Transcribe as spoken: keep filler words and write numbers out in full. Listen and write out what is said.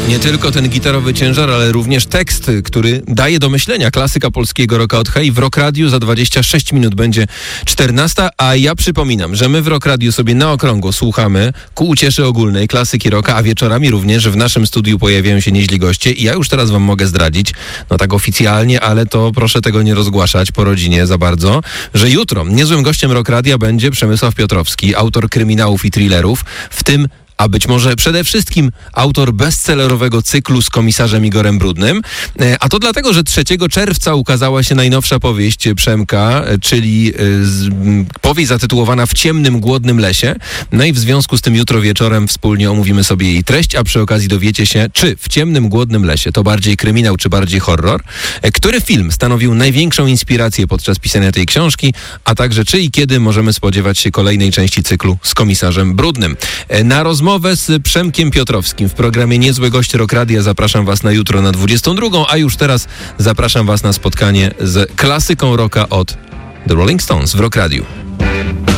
Nie tylko ten gitarowy ciężar, ale również tekst, który daje do myślenia. Klasyka polskiego rocka od Hej. W Rock Radiu za dwadzieścia sześć minut będzie czternasta, a ja przypominam, że my w Rock Radiu sobie na okrągło słuchamy ku ucieszy ogólnej klasyki rocka, a wieczorami również w naszym studiu pojawiają się nieźli goście i ja już teraz wam mogę zdradzić, no tak oficjalnie, ale to proszę tego nie rozgłaszać po rodzinie za bardzo, że jutro niezłym gościem Rock Radia będzie Przemysław Piotrowski, autor kryminałów i thrillerów, w tym a być może przede wszystkim autor bestsellerowego cyklu z komisarzem Igorem Brudnym. A to dlatego, że trzeciego czerwca ukazała się najnowsza powieść Przemka, czyli powieść zatytułowana W ciemnym, głodnym lesie. No i w związku z tym jutro wieczorem wspólnie omówimy sobie jej treść, a przy okazji dowiecie się, czy W ciemnym, głodnym lesie to bardziej kryminał, czy bardziej horror, który film stanowił największą inspirację podczas pisania tej książki, a także czy i kiedy możemy spodziewać się kolejnej części cyklu z komisarzem Brudnym. Na rozmowę z Przemkiem Piotrowskim w programie Niezłe Goście Rock Radia zapraszam was na jutro na dwudziestą drugą, a już teraz zapraszam was na spotkanie z klasyką rocka od The Rolling Stones w Rock Radiu.